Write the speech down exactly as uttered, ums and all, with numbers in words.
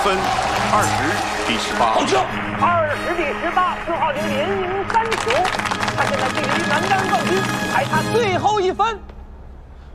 分，二十比十八。 好球！ 二十比十八，四号艇连赢三球。他现在距离南竿冠军还差最后一分。